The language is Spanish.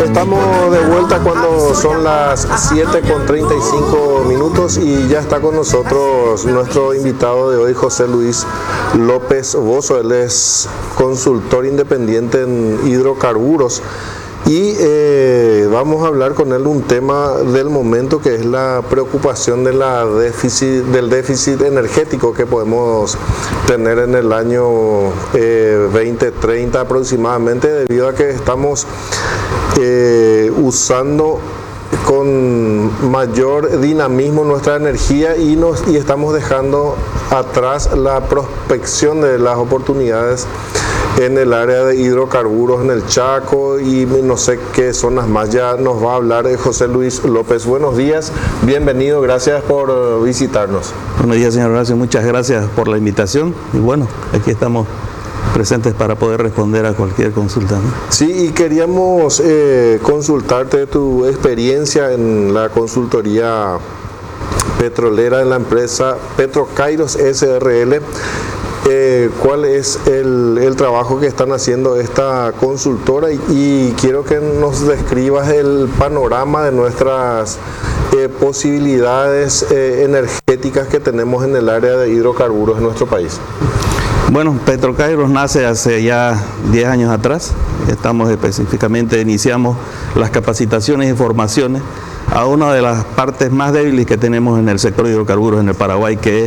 Estamos de vuelta cuando son las 7:35 y ya está con nosotros nuestro invitado de hoy, José Luis López Bozo. Él es consultor independiente en hidrocarburos y vamos a hablar con él un tema del momento, que es la preocupación del déficit energético que podemos tener en el año 2030 aproximadamente, debido a que estamos usando con mayor dinamismo nuestra energía y estamos dejando atrás la prospección de las oportunidades en el área de hidrocarburos en el Chaco y no sé qué zonas más. Ya nos va a hablar José Luis López. Buenos días, bienvenido, gracias por visitarnos. Buenos días, señor Horacio, muchas gracias por la invitación y bueno, aquí estamos presentes para poder responder a cualquier consulta, ¿no? Sí, y queríamos consultarte tu experiencia en la consultoría petrolera en la empresa Petrokairos SRL. ¿Cuál es el trabajo que están haciendo esta consultora? Y quiero que nos describas el panorama de nuestras posibilidades energéticas que tenemos en el área de hidrocarburos en nuestro país. Bueno, Petrokairos nace hace ya 10 años atrás. Iniciamos las capacitaciones y formaciones a una de las partes más débiles que tenemos en el sector de hidrocarburos en el Paraguay, que es